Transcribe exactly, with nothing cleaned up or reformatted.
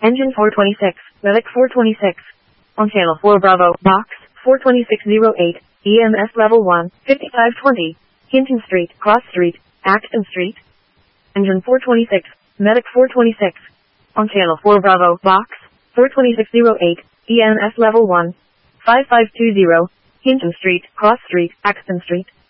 Engine four twenty-six, Medic four twenty-six. On channel four Bravo, box, four twenty-six oh eight, E M S level one, fifty-five twenty, Hinton Street, Cross Street, Acton Street. Engine four twenty-six, Medic four twenty-six. On channel four Bravo, box, four twenty-six oh eight, E M S level one, five five two zero, Hinton Street, Cross Street, Acton Street.